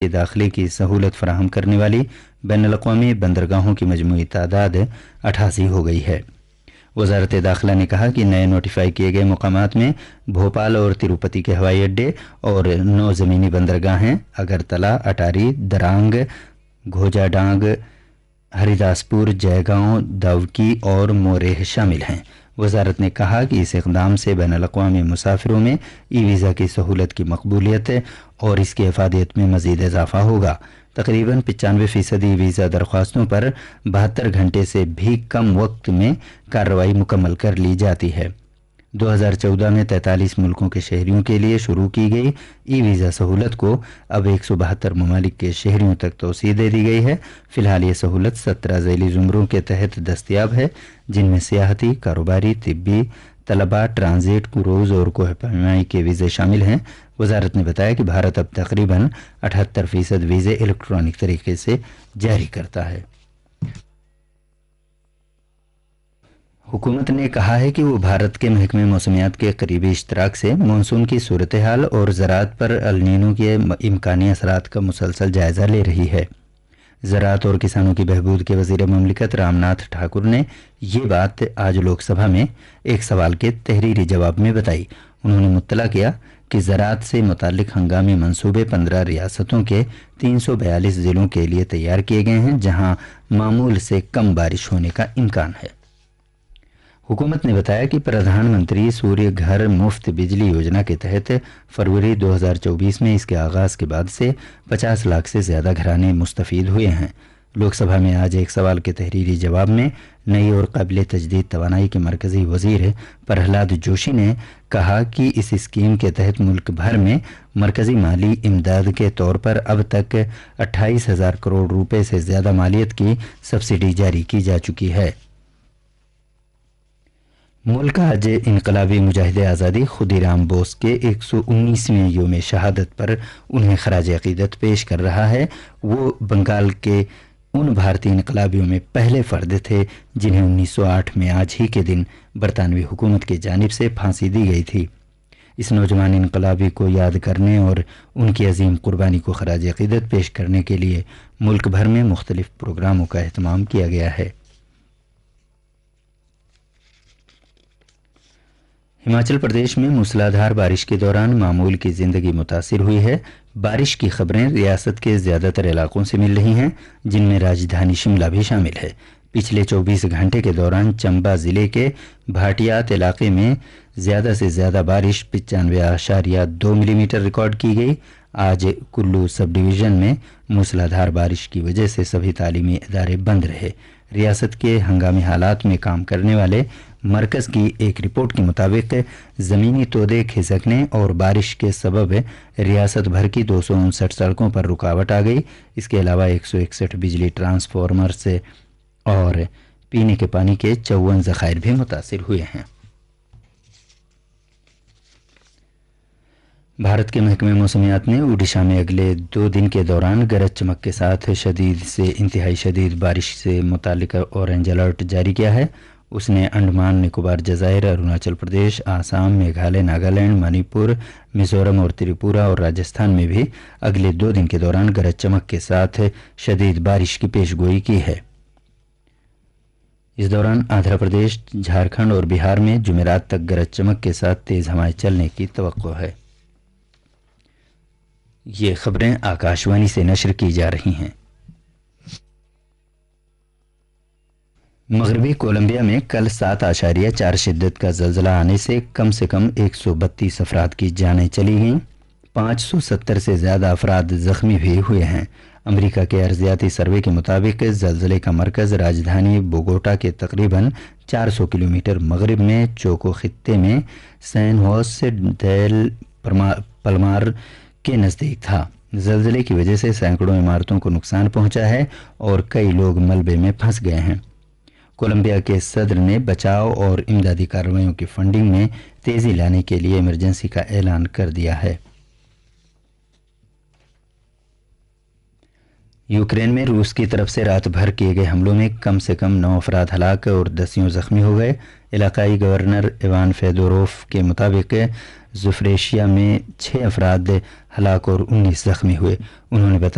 के दाखिले की सहूलत फराहम करने वाली बैन अल-अक़वामी बंदरगाहों की मजमूई तादाद 88 हो गई है। वजारत दाखिला ने कहा कि नए नोटिफाई किए गए मुकामात में भोपाल और तिरुपति के हवाई अड्डे और 9 ज़मीनी बंदरगाहें अगरतला, अटारी, दरांग, घोजाडांग, हरिदासपुर, जयगांव, दावकी और मोरेह शामिल हैं। वजारत ने कहा कि इस इक़दाम से बैन अल-अक़वामी मुसाफिरों में ई वीज़ा की सहूलत की मकबूलियत और इसकी अफादियत में मज़ीद इजाफा होगा। तकरीबन 95% वीज़ा दरख्वास्तों पर 72 घंटे से भी कम वक्त में कार्रवाई मुकम्मल कर ली जाती है। 2014 में 43 मुल्कों के शहरियों के लिए शुरू की गई ई वीज़ा सहूलत को अब 172 ममालिक के शहरियों तक तोसी दे दी गई है। फिलहाल ये सहूलत 17 ज़ैली ज़ुमरों के तहत दस्तयाब है, जिनमें सियाहती, कारोबारी, तिब्बी, तलबा, ट्रांजिट, क्रूज़ और कोह पैमाई के वीज़े शामिल हैं। वजारत ने बताया कि भारत अब तकरीबन 78% वीज़े इलेक्ट्रॉनिक तरीके से जारी करता है। हुकूमत ने कहा है कि वो भारत के महकमे मौसमियात के करीबी इश्तराक से मानसून की सूरत हाल और ज़राअत पर अल नीनो के इम्कानी असरात का मुसलसल जायज़ा ले रही है। ज़राअत और किसानों की बहबूद के वज़ीर ममलिकत रामनाथ ठाकुर ने ये बात आज लोकसभा में एक सवाल के तहरीरी जवाब में बताई। उन्होंने मुत्तला किया कि ज़राअत से मुताल्लिक हंगामी मंसूबे 15 रियासतों के 342 ज़िलों के लिए तैयार किए गए हैं, जहां मामूल से कम बारिश होने का इम्कान है। हुकूमत ने बताया कि प्रधानमंत्री सूर्य घर मुफ्त बिजली योजना के तहत फरवरी 2024 में इसके आगाज़ के बाद से 50 लाख से ज़्यादा घराने मुस्तफ़ीद हुए हैं। लोकसभा में आज एक सवाल के तहरीरी जवाब में नई और काबिल तजदीद तवानाई के मरकज़ी वज़ीर प्रहलाद जोशी ने कहा कि इस स्कीम के तहत मुल्क भर में मरकज़ी माली इमदाद के तौर पर अब तक 28,000 करोड़ रुपए से ज़्यादा मालियत की सब्सिडी जारी की जा चुकी है। मुल्क आज इनकलाबी मुजाहिद आज़ादी खुदीराम बोस के 119वें योम शहादत पर उन्हें खराज अक़ीदत पेश कर रहा है। वो बंगाल के उन भारतीय इनकलाबियों में पहले फ़र्द थे जिन्हें 1908 में आज ही के दिन बरतानवी हुकूमत की जानिब से फांसी दी गई थी। इस नौजवान इनकलाबी को याद करने और उनकी अजीम कुर्बानी को खराज अक़ीदत पेश करने के लिए मुल्क भर में मुख्तलिफ प्रोग्रामों का एहतमाम किया गया है। हिमाचल प्रदेश में मूसलाधार बारिश के दौरान मामूल की ज़िंदगी मुतासिर हुई है। बारिश की खबरें रियासत के ज़्यादातर इलाकों से मिल रही हैं, जिनमें राजधानी शिमला भी शामिल है। पिछले 24 घंटे के दौरान चंबा ज़िले के भाटियात इलाके में ज़्यादा से ज़्यादा बारिश 95.2 मिलीमीटर रिकॉर्ड की गई। आज कुल्लू सब डिवीज़न में मूसलाधार बारिश की वजह से सभी तालीमी इदारे बंद रहे। रियासत के हंगामी हालात में काम करने वाले मरकज़ की एक रिपोर्ट के मुताबिक ज़मीनी तोदे खिसकने और बारिश के सबब रियासत भर की 259 सड़कों पर रुकावट आ गई। इसके अलावा 161 बिजली ट्रांसफार्मर से और पीने के पानी के 54 ज़खायर भी मुतासिर हुए हैं। भारत के महकमे मौसमियात ने ओडिशा में अगले 2 दिन के दौरान गरज चमक के साथ शदीद से इंतहाई शदीद बारिश से मुताल्लिक ऑरेंज अलर्ट जारी किया है। उसने अंडमान निकोबार जज़ायर, अरुणाचल प्रदेश, आसाम, मेघालय, नागालैंड, मणिपुर, मिजोरम और त्रिपुरा और राजस्थान में भी अगले 2 दिन के दौरान गरज चमक के साथ शदीद बारिश की पेशगोई की है। इस दौरान आंध्र प्रदेश, झारखंड और बिहार में जुमेरात तक गरज चमक के साथ तेज़ हवाएं चलने की तवक्को है। ये खबरें आकाशवाणी से नशर की जा रही हैं। मगरबी कोलंबिया में कल 7.4 शिद्दत का ज़लज़ला आने से कम 132 अफराद की जानें चली गईं। 570 से ज़्यादा अफराद ज़ख्मी भी हुए हैं। अमेरिका के अर्जियाती सर्वे के मुताबिक ज़लज़ले का मरकज़ राजधानी बोगोटा के तकरीबन 400 किलोमीटर मगरिब में चोको खित्ते में सैन होसे डेल पलमार के नज़दीक था। ज़लज़ले की वजह से सैकड़ों इमारतों को नुकसान पहुंचा है और कई लोग मलबे में फंस गए हैं। कोलंबिया के सदर ने बचाव और इमदादी कार्रवाइयों की फंडिंग में तेज़ी लाने के लिए इमरजेंसी का ऐलान कर दिया है। यूक्रेन में रूस की तरफ से रात भर किए गए हमलों में कम से कम 9 अफराद हलाक और दसियों ज़ख्मी हो गए। इलाकाई गवर्नर इवान फेदोरोफ के मुताबिक ज़ुफ्रेशिया में 6 अफराद हलाक और 19 ज़ख्मी हुए। उन्होंने बताया